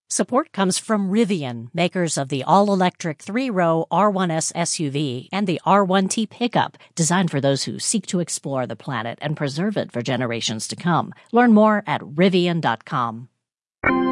Support comes from Rivian, makers of the all-electric 3-row R1S SUV and the R1T pickup, designed for those who seek to explore the planet and preserve it for generations to come. Learn more at Rivian.com.